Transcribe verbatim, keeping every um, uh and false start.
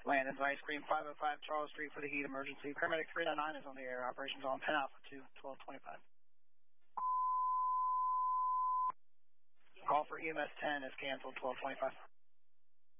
Landon's Ice Cream, five oh five Charles Street for the heat emergency. Paramedic three nine nine is on the air. Operations on Penn Alpha two, twelve twenty-five. Call for E M S ten is canceled, twelve twenty-five.